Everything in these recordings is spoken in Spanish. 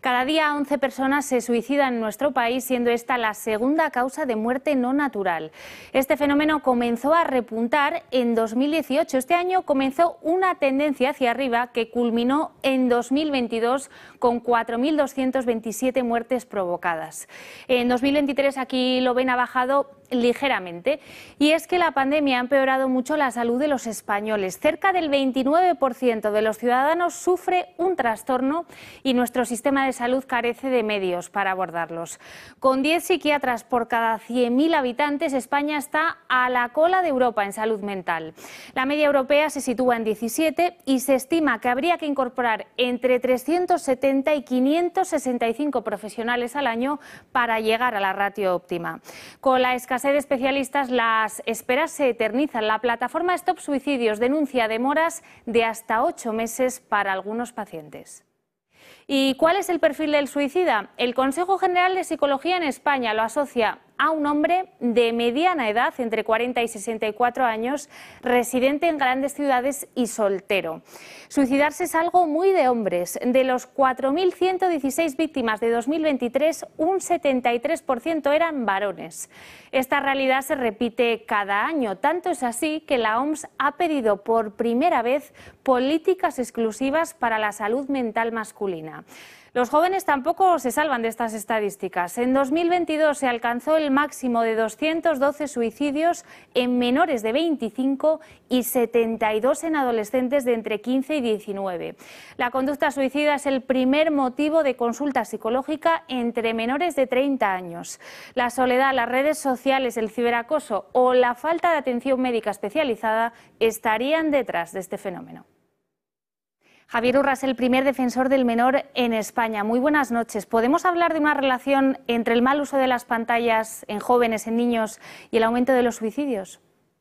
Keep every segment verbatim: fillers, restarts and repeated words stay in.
Cada día once personas se suicidan en nuestro país, siendo esta la segunda causa de muerte no natural. Este fenómeno comenzó a repuntar en dos mil dieciocho. Este año comenzó una tendencia hacia arriba que culminó en dos mil veintidós con cuatro mil doscientas veintisiete muertes provocadas. En dos mil veintitrés aquí lo ven ha bajado ligeramente, y es que la pandemia ha empeorado mucho la salud de los españoles. Cerca del veintinueve por ciento de los ciudadanos sufre un trastorno y nuestro sistema de salud carece de medios para abordarlos. Con diez psiquiatras por cada cien mil habitantes, España está a la cola de Europa en salud mental. La media europea se sitúa en diecisiete y se estima que habría que incorporar entre trescientos setenta y quinientos sesenta y cinco profesionales al año para llegar a la ratio óptima. Con la escasez de especialistas, las esperas se eternizan. La plataforma Stop Suicidios denuncia demoras de hasta ocho meses para algunos pacientes. ¿Y cuál es el perfil del suicida? El Consejo General de Psicología en España lo asocia a un hombre de mediana edad, entre cuarenta y sesenta y cuatro años, residente en grandes ciudades y soltero. Suicidarse es algo muy de hombres. De los cuatro mil ciento dieciséis víctimas de dos mil veintitrés, un setenta y tres por ciento eran varones. Esta realidad se repite cada año. Tanto es así que la O M S ha pedido por primera vez políticas exclusivas para la salud mental masculina. Los jóvenes tampoco se salvan de estas estadísticas. En dos mil veintidós se alcanzó el máximo de doscientos doce suicidios en menores de veinticinco y setenta y dos en adolescentes de entre quince y diecinueve. La conducta suicida es el primer motivo de consulta psicológica entre menores de treinta años. La soledad, las redes sociales, el ciberacoso o la falta de atención médica especializada estarían detrás de este fenómeno. Javier Urra es el primer defensor del menor en España. Muy buenas noches. ¿Podemos hablar de una relación entre el mal uso de las pantallas en jóvenes, en niños, y el aumento de los suicidios?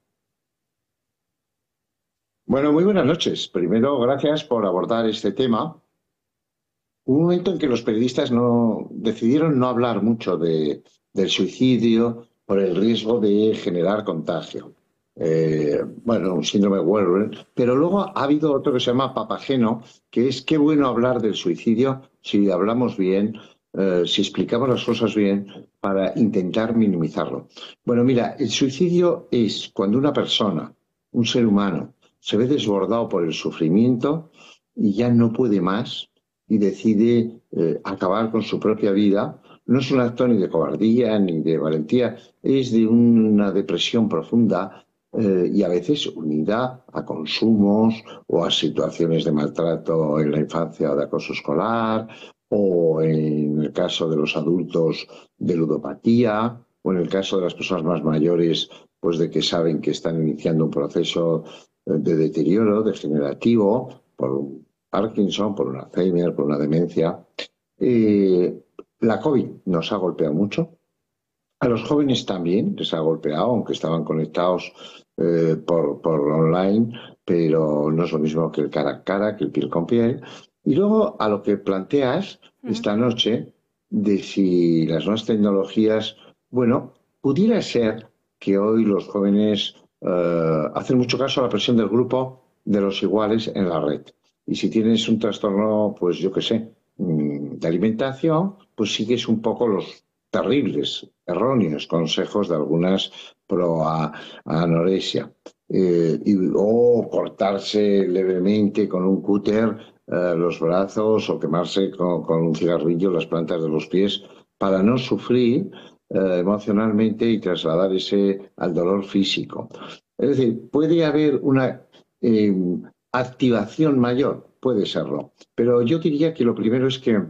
Bueno, muy buenas noches. Primero, gracias por abordar este tema. Hubo un momento en que los periodistas no decidieron no hablar mucho de, del suicidio por el riesgo de generar contagio. Eh, bueno, un síndrome de Werner, pero luego ha habido otro que se llama papageno, que es qué bueno hablar del suicidio si hablamos bien, eh, si explicamos las cosas bien para intentar minimizarlo. Bueno, mira, el suicidio es cuando una persona, un ser humano, se ve desbordado por el sufrimiento y ya no puede más y decide eh, acabar con su propia vida. No es un acto ni de cobardía ni de valentía, es de una depresión profunda, Eh, y a veces unida a consumos o a situaciones de maltrato en la infancia o de acoso escolar, o en el caso de los adultos de ludopatía, o en el caso de las personas más mayores, pues de que saben que están iniciando un proceso de deterioro degenerativo por un Parkinson, por un Alzheimer, por una demencia. Eh, la COVID nos ha golpeado mucho. A los jóvenes también les ha golpeado, aunque estaban conectados eh, por, por online, pero no es lo mismo que el cara a cara, que el piel con piel. Y luego a lo que planteas esta noche, de si las nuevas tecnologías, bueno, pudiera ser que hoy los jóvenes eh, hacen mucho caso a la presión del grupo de los iguales en la red. Y si tienes un trastorno, pues yo qué sé, de alimentación, pues sigues un poco los terribles, erróneos consejos de algunas pro a, a anorexia. Eh, y, o cortarse levemente con un cúter eh, los brazos o quemarse con, con un cigarrillo las plantas de los pies para no sufrir eh, emocionalmente y trasladar ese al dolor físico. Es decir, puede haber una eh, activación mayor, puede serlo, pero yo diría que lo primero es que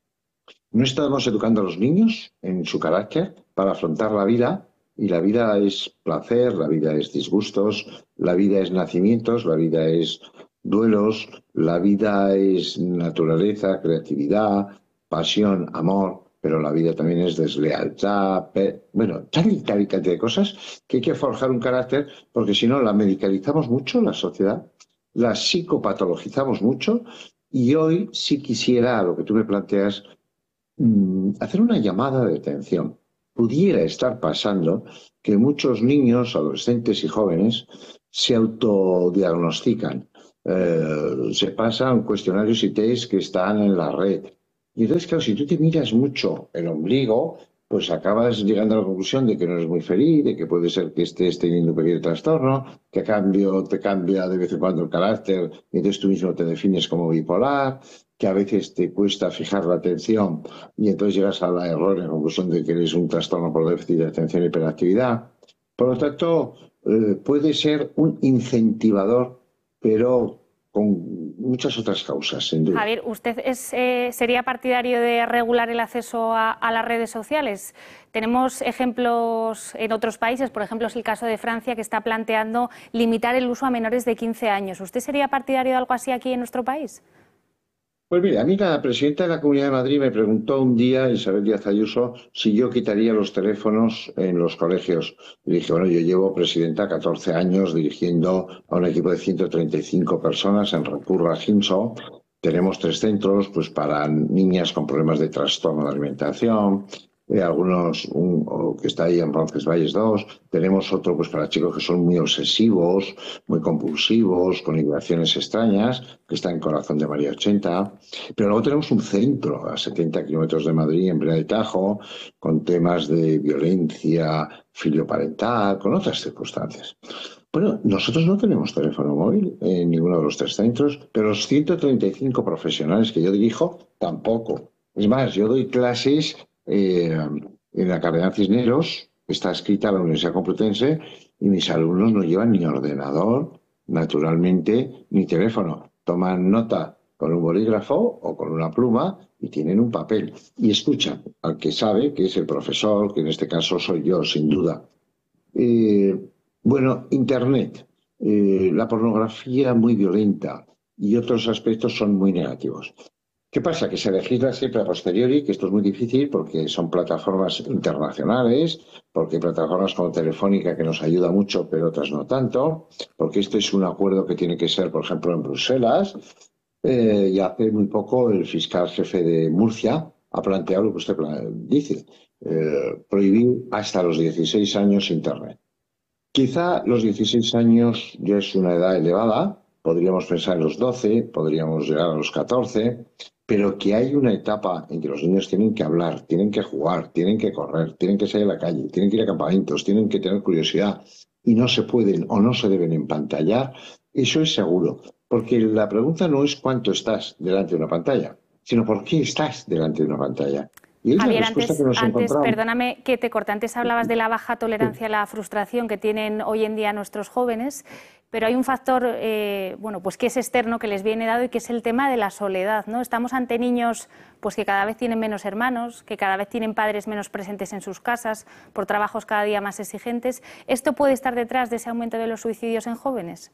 no estamos educando a los niños en su carácter para afrontar la vida, y la vida es placer, la vida es disgustos, la vida es nacimientos, la vida es duelos, la vida es naturaleza, creatividad, pasión, amor, pero la vida también es deslealtad, bueno, tal y tal y cantidad de cosas que hay que forjar un carácter, porque si no la medicalizamos mucho, la sociedad, la psicopatologizamos mucho, y hoy sí quisiera, a lo que tú me planteas, hacer una llamada de atención. Pudiera estar pasando que muchos niños, adolescentes y jóvenes se autodiagnostican, eh, se pasan cuestionarios y test que están en la red, Y entonces, claro, si tú te miras mucho el ombligo, pues acabas llegando a la conclusión de que no eres muy feliz, de que puede ser que estés teniendo un pequeño trastorno, que a cambio te cambia de vez en cuando el carácter, y entonces tú mismo te defines como bipolar, que a veces te cuesta fijar la atención y entonces llegas al error en la conclusión de que eres un trastorno por déficit de atención y hiperactividad. Por lo tanto, eh, puede ser un incentivador, pero con muchas otras causas, sin duda. Javier, ¿usted es, eh, sería partidario de regular el acceso a, a las redes sociales? Tenemos ejemplos en otros países, por ejemplo, es el caso de Francia, que está planteando limitar el uso a menores de quince años. ¿Usted sería partidario de algo así aquí en nuestro país? Pues mira, a mí la presidenta de la Comunidad de Madrid me preguntó un día, Isabel Díaz Ayuso, si yo quitaría los teléfonos en los colegios. Y dije, bueno, yo llevo presidenta catorce años dirigiendo a un equipo de ciento treinta y cinco personas en Recurra, Ginso. Tenemos tres centros pues para niñas con problemas de trastorno de alimentación, eh, algunos un, o que está ahí en Roncesvalles dos. Tenemos otro pues para chicos que son muy obsesivos, muy compulsivos, con ideaciones extrañas, que está en Corazón de María ochenta. Pero luego tenemos un centro a setenta kilómetros de Madrid, en Breda de Tajo, con temas de violencia filioparental, con otras circunstancias. Bueno, nosotros no tenemos teléfono móvil en ninguno de los tres centros, pero los ciento treinta y cinco profesionales que yo dirijo tampoco. Es más, yo doy clases eh, en la Cardenal Cisneros, está escrita a la Universidad Complutense, y mis alumnos no llevan ni ordenador, naturalmente, ni teléfono. Toman nota con un bolígrafo o con una pluma y tienen un papel. Y escuchan al que sabe, que es el profesor, que en este caso soy yo, sin duda. Eh, bueno, Internet, eh, la pornografía muy violenta y otros aspectos son muy negativos. ¿Qué pasa? Que se legisla siempre a posteriori, que esto es muy difícil porque son plataformas internacionales, porque hay plataformas como Telefónica que nos ayuda mucho, pero otras no tanto, porque este es un acuerdo que tiene que ser, por ejemplo, en Bruselas, eh, y hace muy poco el fiscal jefe de Murcia ha planteado lo que usted dice, eh, prohibir hasta los dieciséis años Internet. Quizá los dieciséis años ya es una edad elevada, podríamos pensar en los doce, podríamos llegar a los catorce, pero que hay una etapa en que los niños tienen que hablar, tienen que jugar, tienen que correr, tienen que salir a la calle, tienen que ir a campamentos, tienen que tener curiosidad y no se pueden o no se deben empantallar, eso es seguro. Porque la pregunta no es cuánto estás delante de una pantalla, sino por qué estás delante de una pantalla. Y es Javier, la respuesta antes, que nos antes, encontramos. perdóname que te corte, antes hablabas de la baja tolerancia a la frustración que tienen hoy en día nuestros jóvenes, pero hay un factor eh, bueno, pues que es externo, que les viene dado y que es el tema de la soledad, ¿no? Estamos ante niños pues que cada vez tienen menos hermanos, que cada vez tienen padres menos presentes en sus casas, por trabajos cada día más exigentes. ¿Esto puede estar detrás de ese aumento de los suicidios en jóvenes?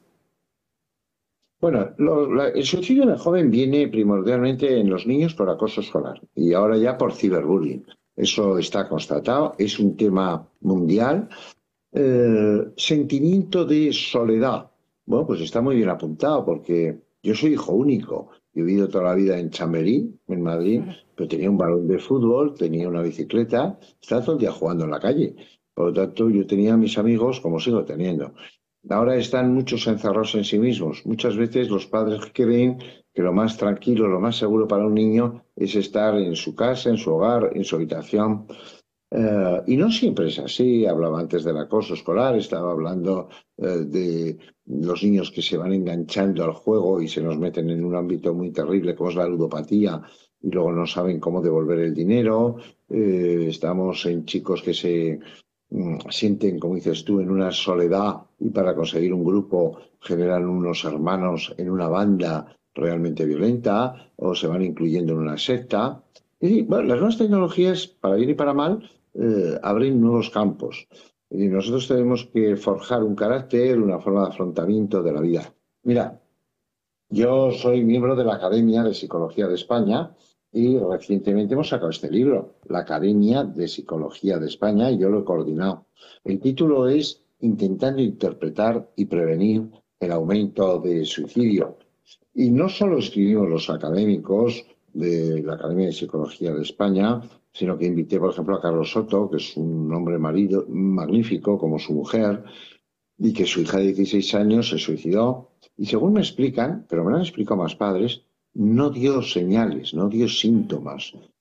Bueno, lo, la, el suicidio en el joven viene primordialmente en los niños por acoso escolar y ahora ya por ciberbullying. Eso está constatado, es un tema mundial. Eh, sentimiento de soledad. Bueno, pues está muy bien apuntado porque yo soy hijo único. He vivido toda la vida en Chamberí, en Madrid, pero tenía un balón de fútbol, tenía una bicicleta, estaba todo el día jugando en la calle. Por lo tanto, yo tenía a mis amigos como sigo teniendo. Ahora están muchos encerrados en sí mismos. Muchas veces los padres creen que lo más tranquilo, lo más seguro para un niño es estar en su casa, en su hogar, en su habitación. Uh, y no siempre es así. Hablaba antes del acoso escolar, estaba hablando uh, de los niños que se van enganchando al juego y se nos meten en un ámbito muy terrible como es la ludopatía y luego no saben cómo devolver el dinero. Uh, estamos en chicos que se sienten, como dices tú, en una soledad y para conseguir un grupo generan unos hermanos en una banda realmente violenta o se van incluyendo en una secta. Y bueno, las nuevas tecnologías, para bien y para mal, eh, abren nuevos campos. Y nosotros tenemos que forjar un carácter, una forma de afrontamiento de la vida. Mira, yo soy miembro de la Academia de Psicología de España y recientemente hemos sacado este libro, la Academia de Psicología de España, y yo lo he coordinado. El título es Intentando interpretar y prevenir el aumento de suicidio. Y no solo escribimos los académicos de la Academia de Psicología de España, sino que invité, por ejemplo, a Carlos Soto, que es un hombre marido magnífico como su mujer, y que su hija de dieciséis años se suicidó. Y según me explican, pero me lo han explicado más padres, no dio señales, no dio Mm. síntomas